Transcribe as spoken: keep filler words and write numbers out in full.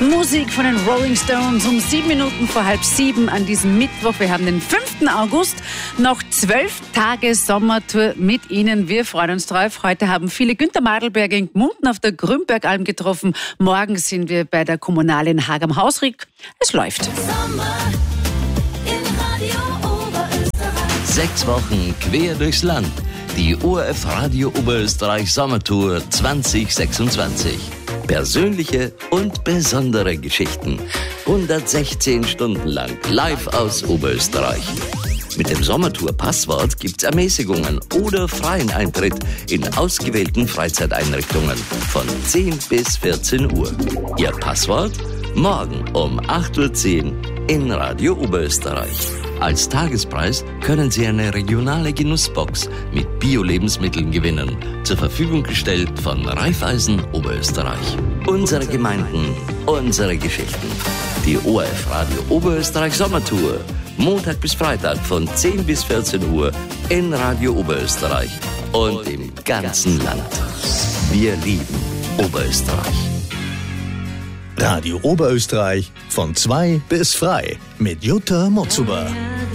Musik von den Rolling Stones um sieben Minuten vor halb sieben an diesem Mittwoch. Wir haben den fünften August, noch zwölf Tage Sommertour mit Ihnen. Wir freuen uns drauf. Heute haben viele Günter Madelberger in Gmunden auf der Grünbergalm getroffen. Morgen sind wir bei der Kommunale in Haag am Hausrick. Es läuft. Sommer in Radio Oberösterreich. Sechs Wochen quer durchs Land. Die O R F Radio Oberösterreich Sommertour zwanzig sechsundzwanzig. Persönliche und besondere Geschichten. hundertsechzehn Stunden lang live aus Oberösterreich. Mit dem Sommertour-Passwort gibt's Ermäßigungen oder freien Eintritt in ausgewählten Freizeiteinrichtungen von zehn bis vierzehn Uhr. Ihr Passwort? Morgen um acht Uhr zehn in Radio Oberösterreich. Als Tagespreis können Sie eine regionale Genussbox mit Bio-Lebensmitteln gewinnen. Zur Verfügung gestellt von Raiffeisen Oberösterreich. Unsere Gemeinden, unsere Geschichten. Die O R F Radio Oberösterreich Sommertour. Montag bis Freitag von zehn bis vierzehn Uhr in Radio Oberösterreich und im ganzen Land. Wir lieben Oberösterreich. Radio Oberösterreich von zwei bis frei mit Jutta Motzuber.